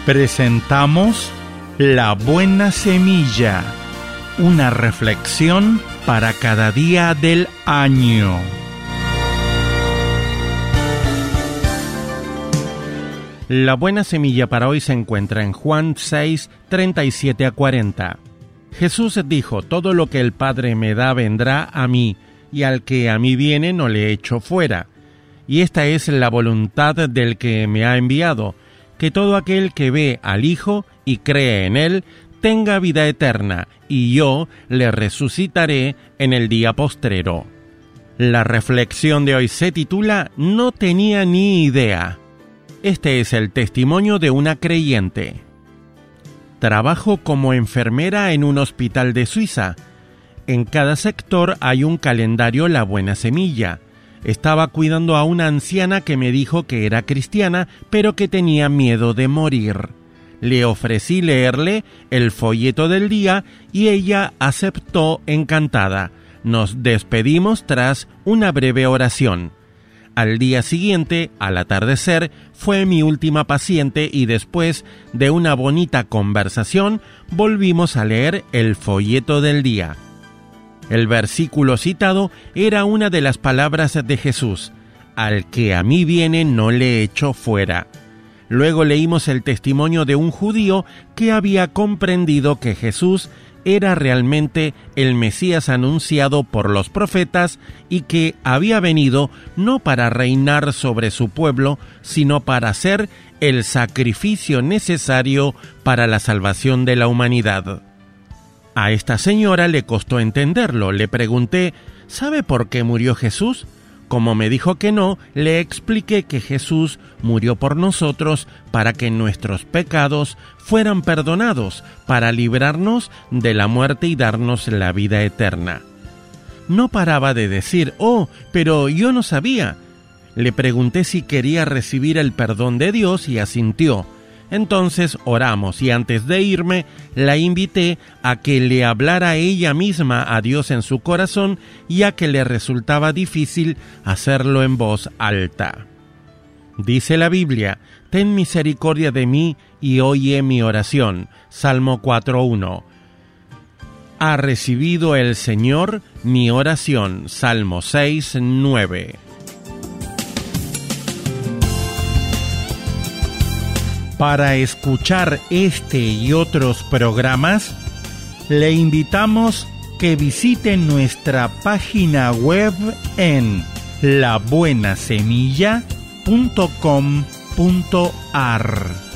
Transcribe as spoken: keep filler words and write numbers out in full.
Presentamos La Buena Semilla, una reflexión para cada día del año. La buena semilla para hoy se encuentra en Juan seis, treinta y siete a cuarenta. Jesús dijo: todo lo que el Padre me da vendrá a mí, y al que a mí viene no le echo fuera. Y esta es la voluntad del que me ha enviado, que todo aquel que ve al Hijo y cree en Él tenga vida eterna, y yo le resucitaré en el día postrero. La reflexión de hoy se titula No tenía ni idea. Este es el testimonio de una creyente. Trabajo como enfermera en un hospital de Suiza. En cada sector hay un calendario La Buena Semilla. Estaba cuidando a una anciana que me dijo que era cristiana, pero que tenía miedo de morir. Le ofrecí leerle el folleto del día y ella aceptó encantada. Nos despedimos tras una breve oración. Al día siguiente, al atardecer, fue mi última paciente y después de una bonita conversación, volvimos a leer el folleto del día. El versículo citado era una de las palabras de Jesús: al que a mí viene no le echo fuera. Luego leímos el testimonio de un judío que había comprendido que Jesús era realmente el Mesías anunciado por los profetas y que había venido no para reinar sobre su pueblo, sino para hacer el sacrificio necesario para la salvación de la humanidad. A esta señora le costó entenderlo. Le pregunté: ¿sabe por qué murió Jesús? Como me dijo que no, le expliqué que Jesús murió por nosotros para que nuestros pecados fueran perdonados, para librarnos de la muerte y darnos la vida eterna. No paraba de decir: oh, pero yo no sabía. Le pregunté si quería recibir el perdón de Dios y asintió. Entonces oramos y antes de irme la invité a que le hablara ella misma a Dios en su corazón, ya que le resultaba difícil hacerlo en voz alta. Dice la Biblia: ten misericordia de mí y oye mi oración. Salmo cuatro uno. Ha recibido el Señor mi oración. Salmo seis nueve. Para escuchar este y otros programas, le invitamos que visite nuestra página web en la buena semilla punto com punto a r.